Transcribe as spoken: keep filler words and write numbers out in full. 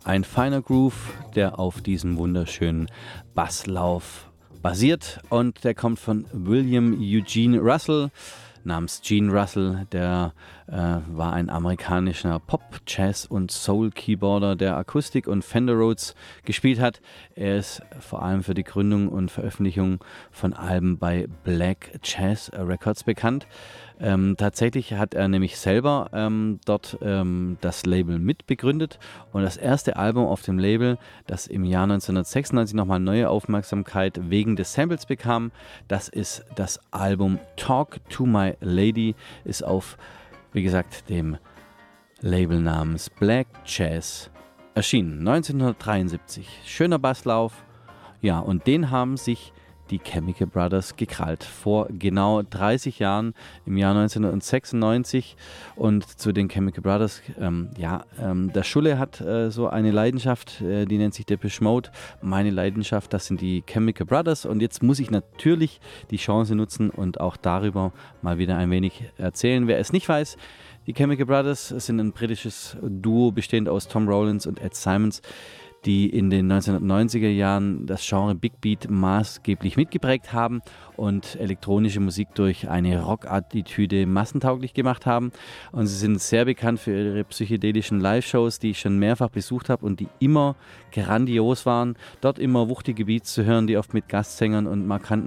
Ein feiner Groove, der auf diesem wunderschönen Basslauf basiert, und der kommt von William Eugene Russell, namens Gene Russell. Der äh, war ein amerikanischer Pop-, Jazz- und Soul-Keyboarder, der Akustik und Fender Rhodes gespielt hat. Er ist vor allem für die Gründung und Veröffentlichung von Alben bei Black Jazz Records bekannt. Ähm, tatsächlich hat er nämlich selber ähm, dort ähm, das Label mitbegründet, und das erste Album auf dem Label, das im Jahr neunzehnhundertsechsundneunzig nochmal neue Aufmerksamkeit wegen des Samples bekam, das ist das Album Talk to My Lady, ist auf, wie gesagt, dem Label namens Black Jazz erschienen, neunzehnhundertdreiundsiebzig. Schöner Basslauf, ja, und den haben sich die Chemical Brothers gekrallt vor genau dreißig Jahren, im Jahr neunzehnhundertsechsundneunzig. Und zu den Chemical Brothers, ähm, ja, ähm, der Schulle hat äh, so eine Leidenschaft, äh, die nennt sich Depeche Mode. Meine Leidenschaft, das sind die Chemical Brothers, und jetzt muss ich natürlich die Chance nutzen und auch darüber mal wieder ein wenig erzählen. Wer es nicht weiß: Die Chemical Brothers sind ein britisches Duo, bestehend aus Tom Rowlands und Ed Simons, die in den neunzehnhundertneunziger Jahren das Genre Big Beat maßgeblich mitgeprägt haben und elektronische Musik durch eine Rock-Attitüde massentauglich gemacht haben. Und sie sind sehr bekannt für ihre psychedelischen Live-Shows, die ich schon mehrfach besucht habe und die immer grandios waren. Dort immer wuchtige Beats zu hören, die oft mit Gastsängern und markanten